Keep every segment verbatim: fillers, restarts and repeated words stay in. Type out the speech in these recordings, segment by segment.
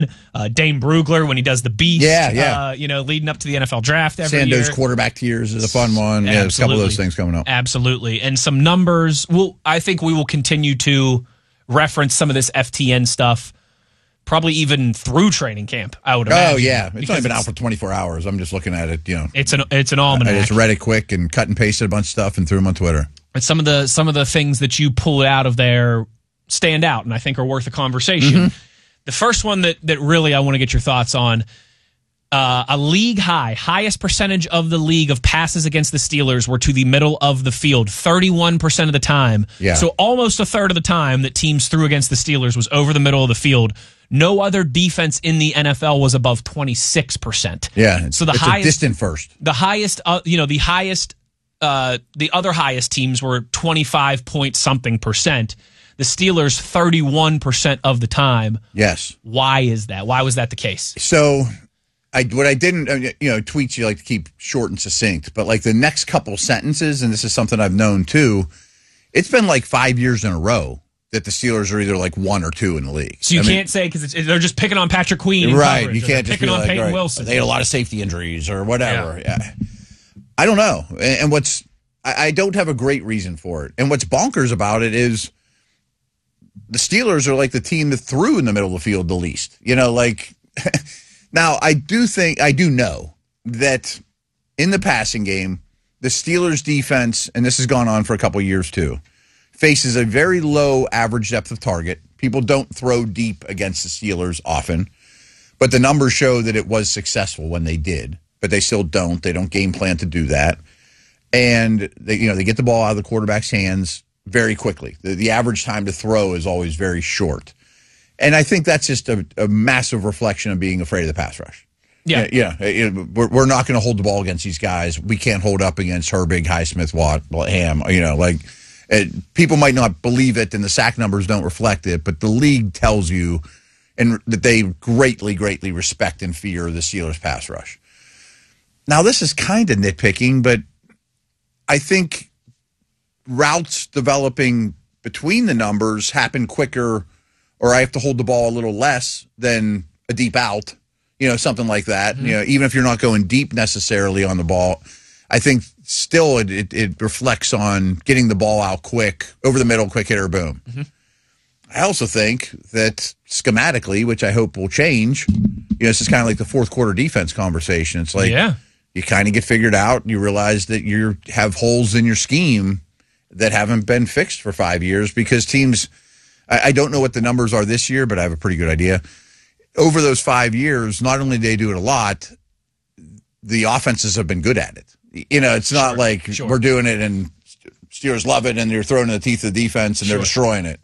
Uh, Dane Brugler when he does the beast. Yeah, yeah. Uh, you know, leading up to the N F L draft every Sandoz year. Sandoz quarterback tiers is a fun one. Yeah, there's a couple of those things coming up. Absolutely. And some numbers. Well, I think we will continue to reference some of this F T N stuff, probably even through training camp, I would imagine. Oh, yeah. It's only been out for twenty-four hours. I'm just looking at it, you know. It's an it's an almanac. I just read it quick and cut and pasted a bunch of stuff and threw them on Twitter. But some of the some of the things that you pull out of there stand out and I think are worth a conversation. Mm-hmm. The first one that, that really I want to get your thoughts on, uh, a league high, highest percentage of the league of passes against the Steelers were to the middle of the field, thirty-one percent of the time. Yeah. So almost a third of the time that teams threw against the Steelers was over the middle of the field. No other defense in the N F L was above twenty-six percent. Yeah. So the it's highest, a distant first. The highest, uh, you know, the highest, uh, the other highest teams were twenty-five point something percent. The Steelers, thirty-one percent of the time. Yes. Why is that? Why was that the case? So, I what I didn't, you know, tweets you like to keep short and succinct, but like the next couple sentences, and this is something I've known too, it's been like five years in a row that the Steelers are either like one or two in the league. So you I can't mean, say because they're just picking on Patrick Queen. Right. Coverage, you can't just picking be on like, Peyton right, Wilson. They had a lot of safety injuries or whatever. Yeah. yeah. I don't know. And, and what's, I, I don't have a great reason for it. And what's bonkers about it is, the Steelers are like the team that threw in the middle of the field the least. You know, like, now I do think, I do know that in the passing game, the Steelers defense, and this has gone on for a couple of years too, faces a very low average depth of target. People don't throw deep against the Steelers often, but the numbers show that it was successful when they did, but they still don't. They don't game plan to do that. And they, you know, they get the ball out of the quarterback's hands very quickly. The, the average time to throw is always very short. And I think that's just a, a massive reflection of being afraid of the pass rush. Yeah. Yeah. yeah. We're, we're not going to hold the ball against these guys. We can't hold up against Herbig, Highsmith, Watt, Ham. You know, like, it, people might not believe it and the sack numbers don't reflect it, but the league tells you and that they greatly, greatly respect and fear the Steelers pass rush. Now, this is kind of nitpicking, but I think routes developing between the numbers happen quicker, or I have to hold the ball a little less than a deep out, you know, something like that. Mm-hmm. You know, even if you're not going deep necessarily on the ball, I think still it, it, it reflects on getting the ball out quick, over the middle, quick hitter, boom. Mm-hmm. I also think that schematically, which I hope will change, you know, this is kind of like the fourth quarter defense conversation. It's like, yeah. you kind of get figured out and you realize that you have holes in your scheme that haven't been fixed for five years because teams, I, I don't know what the numbers are this year, but I have a pretty good idea. Over those five years, not only do they do it a lot, the offenses have been good at it. You know, it's not sure, like sure. we're doing it and Steelers love it and they're throwing in the teeth of the defense and sure. they're destroying it.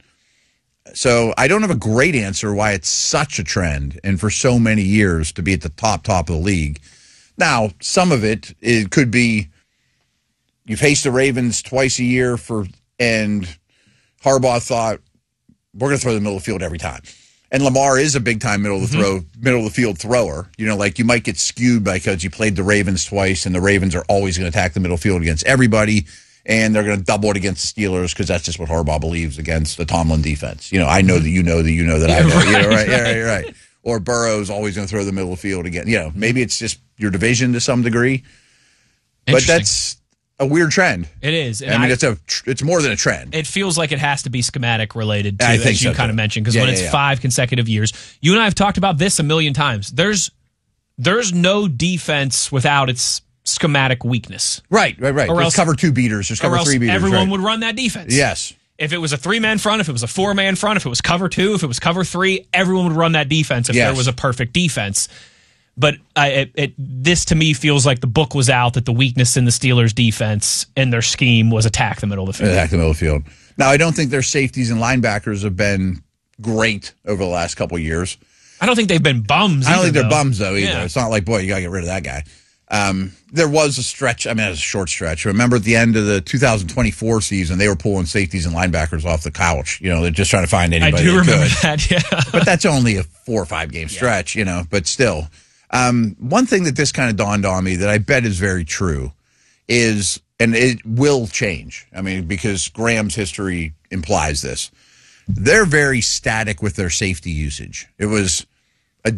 So I don't have a great answer why it's such a trend and for so many years to be at the top, top of the league. Now, some of it, it could be you faced the Ravens twice a year for, and Harbaugh thought, we're going to throw the middle of the field every time. And Lamar is a big-time middle of the throw, mm-hmm. middle of the field thrower. You know, like you might get skewed because you played the Ravens twice, and the Ravens are always going to attack the middle field against everybody, and they're going to double it against the Steelers because that's just what Harbaugh believes against the Tomlin defense. You know, I know that you know that you know that yeah, I know. Right, you know, right, right. Yeah, right, right. Or Burrow's always going to throw the middle of the field again. You know, maybe it's just your division to some degree, but that's a weird trend. It is. And I mean, I, it's a it's more than a trend. It feels like it has to be schematic related, to, I think as you so, kind too. of mentioned, because yeah, when yeah, it's yeah. five consecutive years, you and I have talked about this a million times. There's there's no defense without its schematic weakness. Right, right, right. Or There's else, cover two beaters. There's cover three beaters. Everyone right. would run that defense. Yes. If it was a three-man front, if it was a four-man front, if it was cover two, if it was cover three, everyone would run that defense if yes. there was a perfect defense. But I, it, it, this, to me, feels like the book was out that the weakness in the Steelers' defense and their scheme was attack the middle of the field. Attack the middle of the field. Now, I don't think their safeties and linebackers have been great over the last couple of years. I don't think they've been bums I don't either, think they're though. bums, though, either. Yeah. It's not like, boy, you got to get rid of that guy. Um, there was a stretch. I mean, it was a short stretch. Remember at the end of the two thousand twenty-four season, they were pulling safeties and linebackers off the couch. You know, they're just trying to find anybody I do they remember could. that, yeah. But that's only a four or five game stretch, yeah. you know, but still. Um, one thing that this kind of dawned on me that I bet is very true is, and it will change, I mean, because Graham's history implies this, they're very static with their safety usage. It was